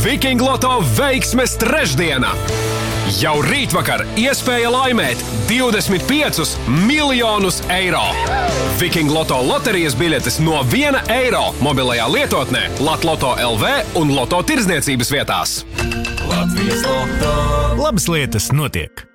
Viking Loto veiksmes trešdiena! Jau rītvakar iespēja laimēt 25 miljonus eiro. Viking Loto loterijas biļetes no 1 eiro mobilajā lietotnē Latloto LV un Loto tirdzniecības vietās. Latvijas Loto. Labas lietas notiek.